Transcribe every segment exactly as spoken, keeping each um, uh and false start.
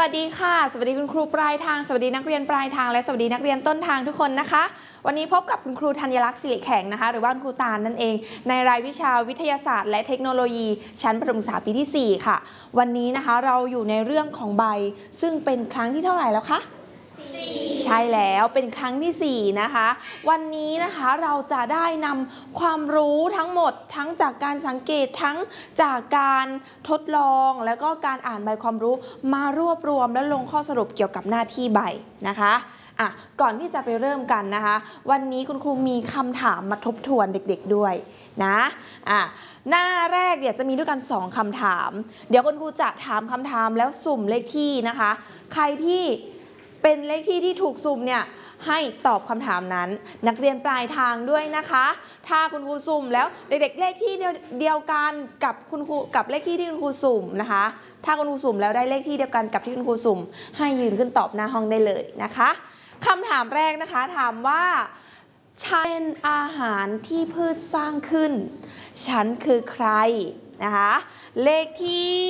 วัสดีค่ะสวัสดีคุณครูปลายทางสวัสดีนักเรียนปลายทางและสวัสดีนักเรียนต้นทางทุกคนนะคะวันนี้พบกับคุณครูธัญลักษณ์สิริแข็งนะคะหรือว่าคุณครูตาลนั่นเองในรายวิชาวิทยาศาสตร์และเทคโนโลยีชั้นประถมศึกษาปีที่สี่ค่ะวันนี้นะคะเราอยู่ในเรื่องของใบซึ่งเป็นครั้งที่เท่าไหร่แล้วคะใช่แล้วเป็นครั้งที่สี่นะคะวันนี้นะคะเราจะได้นำความรู้ทั้งหมดทั้งจากการสังเกตทั้งจากการทดลองแล้วก็การอ่านใบความรู้มารวบรวมและลงข้อสรุปเกี่ยวกับหน้าที่ใบนะคะอ่ะก่อนที่จะไปเริ่มกันนะคะวันนี้คุณครูมีคำถามมาทบทวนเด็กๆด้วยนะอ่ะหน้าแรกเนี่ยจะมีด้วยกันสองคำถามเดี๋ยวคุณครูจะถามคำถามแล้วสุ่มเลขที่นะคะใครที่เป็นเลขที่ที่ถูกสุ่มเนี่ยให้ตอบคำถามนั้นนักเรียนปลายทางด้วยนะคะถ้าคุณครูสุ่มแล้วเด็กๆเลขที่เดียวกันกับคุณครูกับเลขที่ที่คุณครูสุ่มนะคะถ้าคุณครูสุ่มแล้วได้เลขที่เดียวกันกับที่คุณครูสุ่มให้ยืนขึ้นตอบหน้าห้องได้เลยนะคะคำถามแรกนะคะถามว่าฉันเป็นอาหารที่พืชสร้างขึ้นฉันคือใครนะคะเลขที่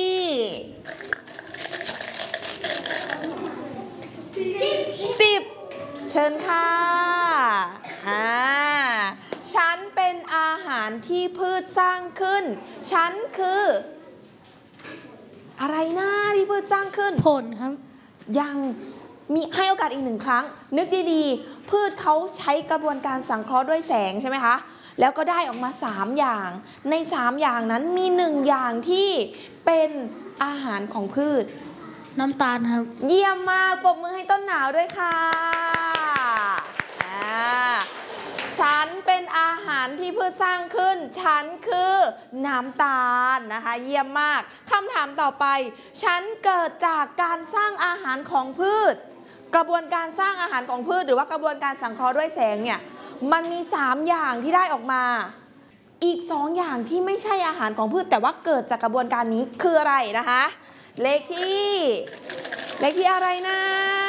สิบเชิญค่ะอ่าฉันเป็นอาหารที่พืชสร้างขึ้นฉันคืออะไรนะที่พืชสร้างขึ้นผลครับยังมีให้โอกาสอีกหนึ่งครั้งนึกดีๆพืชเขาใช้กระบวนการสังเคราะห์ด้วยแสงใช่ไหมคะแล้วก็ได้ออกมาสามอย่างในสามอย่างนั้นมีหนึ่งอย่างที่เป็นอาหารของพืชน้ำตาลครับเยี่ยมมากปรบมือให้ต้นหนาวด้วยค่ะฉันเป็นอาหารที่พืชสร้างขึ้นฉันคือน้ำตาลนะคะเยี่ยมมากคำถามต่อไปฉันเกิดจากการสร้างอาหารของพืชกระบวนการสร้างอาหารของพืชหรือว่ากระบวนการสังเคราะห์ด้วยแสงเนี่ยมันมีสามอย่างที่ได้ออกมาอีกสองอย่างที่ไม่ใช่อาหารของพืชแต่ว่าเกิดจากกระบวนการนี้คืออะไรนะคะเลขที่เลขที่อะไรนะ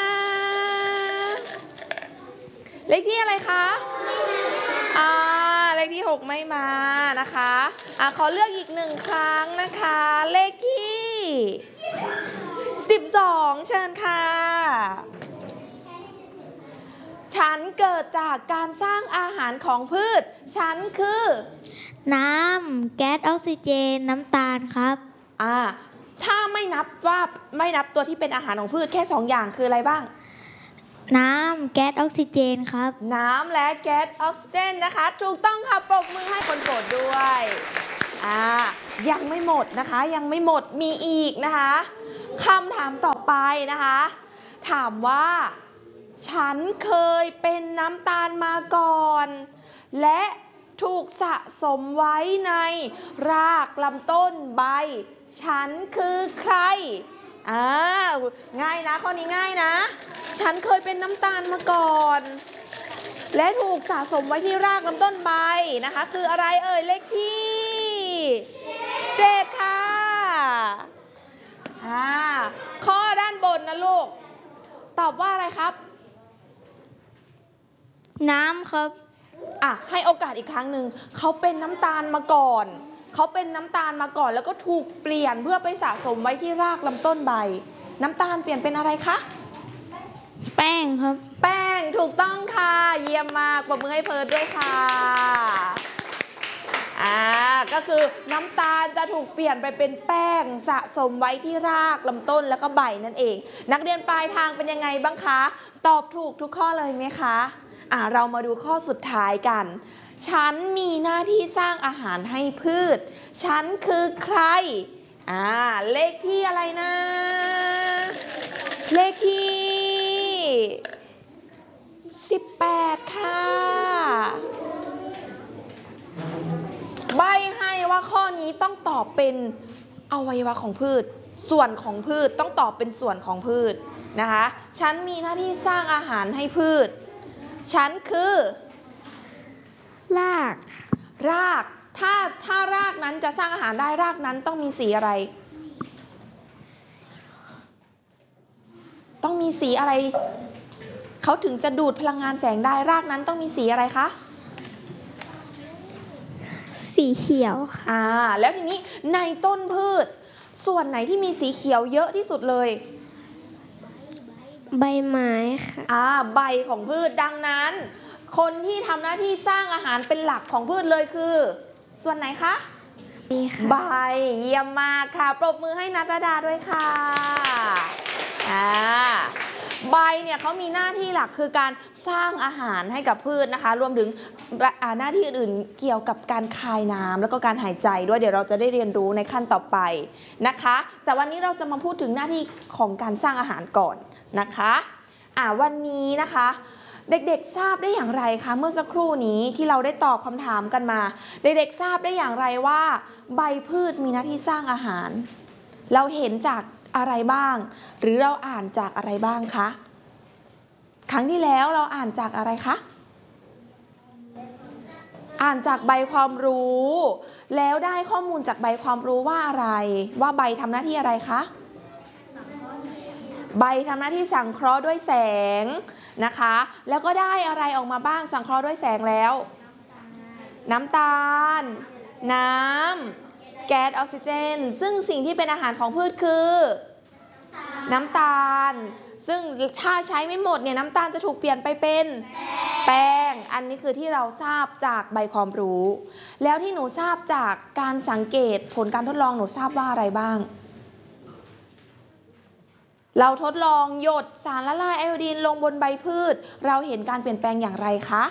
เลขที่อะไรคะอ่าเลขที่หกไม่มานะคะอ่าขอเลือกอีกหนึ่งครั้งนะคะเลขที่สิบสองเชิญค่ะฉันเกิดจากการสร้างอาหารของพืชฉันคือน้ำแก๊สออกซิเจนน้ำตาลครับอ่าถ้าไม่นับว่าไม่นับตัวที่เป็นอาหารของพืชแค่สองอย่างคืออะไรบ้างน้ำแก๊สออกซิเจนครับน้ำและแก๊สออกซิเจนนะคะถูกต้องค่ะปรบมือให้คนโปรดด้วยอ่ายังไม่หมดนะคะยังไม่หมดมีอีกนะคะคำถามต่อไปนะคะถามว่าฉันเคยเป็นน้ำตาลมาก่อนและถูกสะสมไว้ในรากลำต้นใบฉันคือใครอ่าง่ายนะข้อนี้ง่ายนะฉันเคยเป็นน้ำตาลมาก่อนและถูกสะสมไว้ที่รากลำต้นใบนะคะคืออะไรเอ่ยเลขที่เจ็ดค่ะอ่าข้อด้านบนนะลูกตอบว่าอะไรครับน้ำครับอ่ะให้โอกาสอีกครั้งหนึ่งเขาเป็นน้ำตาลมาก่อนเขาเป็นน้ำตาลมาก่อนแล้วก็ถูกเปลี่ยนเพื่อไปสะสมไว้ที่รากลำต้นใบน้ำตาลเปลี่ยนเป็นอะไรคะแป้งครับแป้งถูกต้องค่ะเยี่ยมมากปรบมือให้เพิร์ดด้วยค่ะอ่าก็คือน้ำตาลจะถูกเปลี่ยนไปเป็นแป้งสะสมไว้ที่รากลำต้นแล้วก็ใบนั่นเองนักเรียนปลายทางเป็นยังไงบ้างคะตอบถูกทุกข้อเลยไหมคะอ่าเรามาดูข้อสุดท้ายกันฉันมีหน้าที่สร้างอาหารให้พืชฉันคือใครอ่าเลขที่อะไรนะเลขที่สิบแปดค่ะใบ้ให้ว่าข้อนี้ต้องตอบเป็นอวัยวะของพืชส่วนของพืชต้องตอบเป็นส่วนของพืชนะคะฉันมีหน้าที่สร้างอาหารให้พืชฉันคือรากรากถ้าถ้ารากนั้นจะสร้างอาหารได้รากนั้นต้องมีสีอะไรต้องมีสีอะไรเขาถึงจะดูดพลังงานแสงได้รากนั้นต้องมีสีอะไรคะสีเขียวอ่าแล้วทีนี้ในต้นพืชส่วนไหนที่มีสีเขียวเยอะที่สุดเลยใบไม้ค่ะอ่าใบของพืชดังนั้น คนที่ทำหน้าที่สร้างอาหารเป็นหลักของพืชเลยคือ ส่วนไหนคะใบเยี่ยมมากค่ะปรบมือให้นัทรดาด้วยค่ะอ่าใบเนี่ยเขามีหน้าที่หลักคือการสร้างอาหารให้กับพืชนะคะรวมถึงหน้าที่อื่นๆเกี่ยวกับการคายน้ำแล้วก็การหายใจด้วยเดี๋ยวเราจะได้เรียนรู้ในขั้นต่อไปนะคะแต่วันนี้เราจะมาพูดถึงหน้าที่ของการสร้างอาหารก่อนนะคะอ่าวันนี้นะคะเด็กๆทราบได้อย่างไรคะเมื่อสักครู่นี้ที่เราได้ตอบคำถามกันมาเด็กๆทราบได้อย่างไรว่าใบพืชมีหน้าที่สร้างอาหารเราเห็นจากอะไรบ้างหรือเราอ่านจากอะไรบ้างคะครั้งที่แล้วเราอ่านจากอะไรคะอ่านจากใบความรู้แล้วได้ข้อมูลจากใบความรู้ว่าอะไรว่าใบทำหน้าที่อะไรคะใบทำหน้าที่สังเคราะห์ด้วยแสงนะคะแล้วก็ได้อะไรออกมาบ้างสังเคราะห์ด้วยแสงแล้วน้ำตาลน้ำแก๊สออกซิเจนซึ่งสิ่งที่เป็นอาหารของพืชคือน้ำตาลซึ่งถ้าใช้ไม่หมดเนี่ยน้ำตาลจะถูกเปลี่ยนไปเป็นแป้งอันนี้คือที่เราทราบจากใบความรู้แล้วที่หนูทราบจากการสังเกตผลการทดลองหนูทราบว่าอะไรบ้างเราทดลองหยดสารละลายไอโอดีนลงบนใบพืชเราเห็นการเปลี่ยนแปลงอย่างไรคะ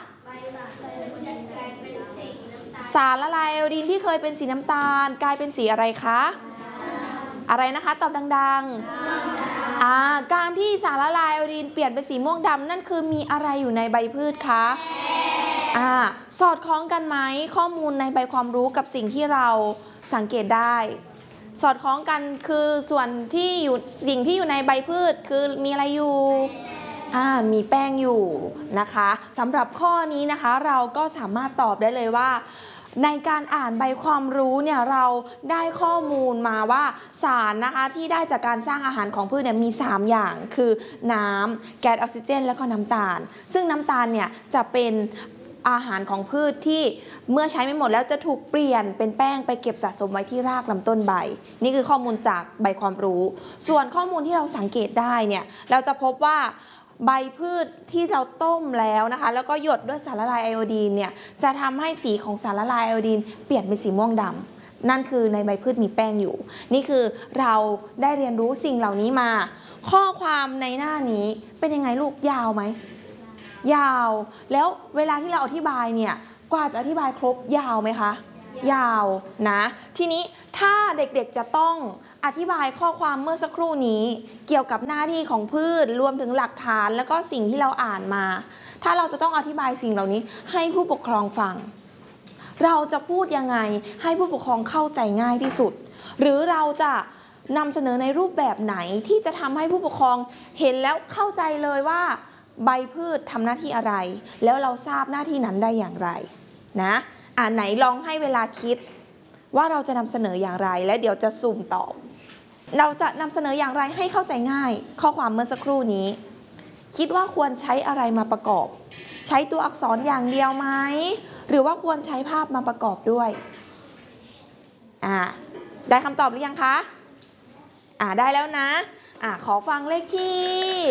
สารละลายไอโอดีนที่เคยเป็นสีน้ำตาลกลายเป็นสีอะไรคะอะไรนะคะตอบดังๆอ่าการที่สารละลายไอโอดีนเปลี่ยนเป็นสีม่วงดำนั่นคือมีอะไรอยู่ในใบพืชคะอ่าสอดคล้องกันไหมข้อมูลในใบความรู้กับสิ่งที่เราสังเกตได้สอดคล้องกันคือส่วนที่อยู่สิ่งที่อยู่ในใบพืชคือมีอะไรอยู่อ่ามีแป้งอยู่นะคะสำหรับข้อนี้นะคะเราก็สามารถตอบได้เลยว่าในการอ่านใบความรู้เนี่ยเราได้ข้อมูลมาว่าสารนะคะที่ได้จากการสร้างอาหารของพืชเนี่ยมีสามอย่างคือน้ำแก๊สออกซิเจนแล้วก็น้ำตาลซึ่งน้ำตาลเนี่ยจะเป็นอาหารของพืชที่เมื่อใช้ไม่หมดแล้วจะถูกเปลี่ยนเป็นแป้งไปเก็บสะสมไว้ที่รากลำต้นใบนี่คือข้อมูลจากใบความรู้ส่วนข้อมูลที่เราสังเกตได้เนี่ยเราจะพบว่าใบพืชที่เราต้มแล้วนะคะแล้วก็หยดด้วยสารละลายไอโอดีนเนี่ยจะทำให้สีของสารละลายไอโอดีนเปลี่ยนเป็นสีม่วงดำนั่นคือในใบพืชมีแป้งอยู่นี่คือเราได้เรียนรู้สิ่งเหล่านี้มาข้อความในหน้านี้เป็นยังไงลูกยาวไหมยาวแล้วเวลาที่เราอธิบายเนี่ยกว่าจะอธิบายครบยาวไหมคะยาวนะทีนี้ถ้าเด็กๆจะต้องอธิบายข้อความเมื่อสักครู่นี้เกี่ยวกับหน้าที่ของพืชรวมถึงหลักฐานแล้วก็สิ่งที่เราอ่านมาถ้าเราจะต้องอธิบายสิ่งเหล่านี้ให้ผู้ปกครองฟังเราจะพูดยังไงให้ผู้ปกครองเข้าใจง่ายที่สุดหรือเราจะนำเสนอในรูปแบบไหนที่จะทำให้ผู้ปกครองเห็นแล้วเข้าใจเลยว่าใบพืชทำหน้าที่อะไรแล้วเราทราบหน้าที่นั้นได้อย่างไรนะอ่าไหนลองให้เวลาคิดว่าเราจะนำเสนออย่างไรและเดี๋ยวจะสุ่มตอบเราจะนำเสนออย่างไรให้เข้าใจง่ายข้อความเมื่อสักครู่นี้คิดว่าควรใช้อะไรมาประกอบใช้ตัวอักษรอย่างเดียวไหมหรือว่าควรใช้ภาพมาประกอบด้วยอ่าได้คำตอบหรือยังคะอ่าได้แล้วนะอ่าขอฟังเลขที่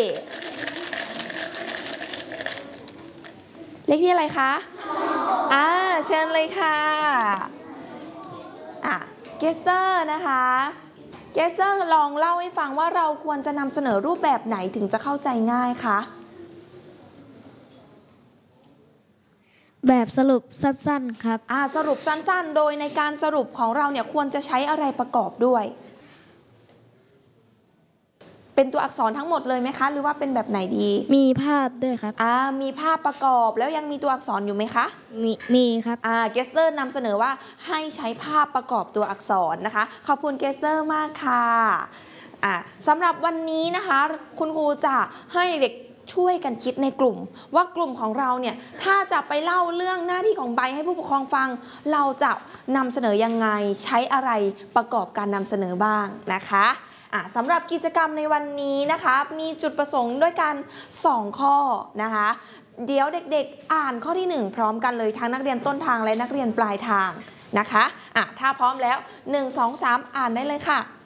เลขที่อะไรคะอ่าเชิญเลยค่ะอ่ะเกสเตอร์นะคะเกสเตอร์ลองเล่าให้ฟังว่าเราควรจะนำเสนอรูปแบบไหนถึงจะเข้าใจง่ายคะแบบสรุปสั้นๆครับอ่าสรุปสั้นๆโดยในการสรุปของเราเนี่ยควรจะใช้อะไรประกอบด้วยเป็นตัวอักษรทั้งหมดเลยไหมคะหรือว่าเป็นแบบไหนดีมีภาพด้วยครับอ่ามีภาพประกอบแล้วยังมีตัวอักษรอยู่ไหมคะมีมีครับอ่าเกสเตอร์นำเสนอว่าให้ใช้ภาพประกอบตัวอักษรนะคะขอบคุณเกสเตอร์มากค่ะอ่าสำหรับวันนี้นะคะคุณครูจะให้เด็กช่วยกันคิดในกลุ่มว่ากลุ่มของเราเนี่ยถ้าจะไปเล่าเรื่องหน้าที่ของใบให้ผู้ปกครองฟังเราจะนำเสนอยังไงใช้อะไรประกอบการนำเสนอบ้างนะคะสำหรับกิจกรรมในวันนี้นะคะมีจุดประสงค์ด้วยกันสองข้อนะคะเดี๋ยวเด็กๆอ่านข้อที่หนึ่งพร้อมกันเลยทั้งนักเรียนต้นทางและนักเรียนปลายทางนะคะะถ้าพร้อมแล้วหนึ่ง สอง สามอ่านได้เลยค่ะ